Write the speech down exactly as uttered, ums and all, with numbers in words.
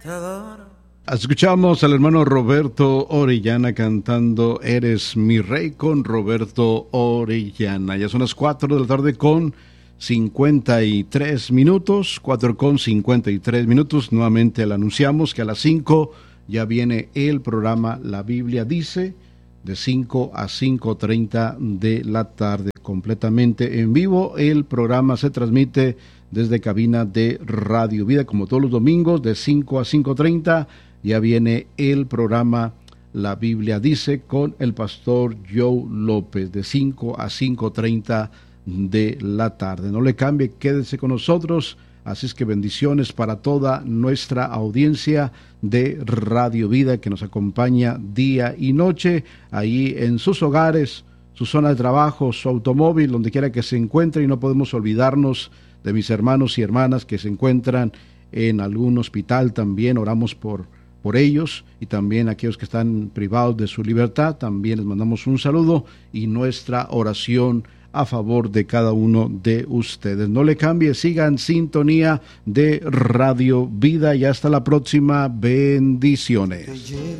Escuchamos al hermano Roberto Orellana cantando Eres mi rey con Roberto Orellana. Ya son las cuatro de la tarde con cincuenta y tres minutos, cuatro con cincuenta y tres minutos. Nuevamente le anunciamos que a las cinco ya viene el programa La Biblia Dice, de cinco a cinco treinta de la tarde, completamente en vivo. El programa se transmite desde cabina de Radio Vida, como todos los domingos, de cinco a cinco treinta. Ya viene el programa La Biblia Dice con el pastor Joe López, de cinco a cinco treinta de la tarde. No le cambie, quédese con nosotros. Así es que bendiciones para toda nuestra audiencia de Radio Vida que nos acompaña día y noche, ahí en sus hogares, su zona de trabajo, su automóvil, donde quiera que se encuentre. Y no podemos olvidarnos de mis hermanos y hermanas que se encuentran en algún hospital. También oramos por, por ellos, y también aquellos que están privados de su libertad. También les mandamos un saludo y nuestra oración a favor de cada uno de ustedes. No le cambie, siga en sintonía de Radio Vida y hasta la próxima. Bendiciones.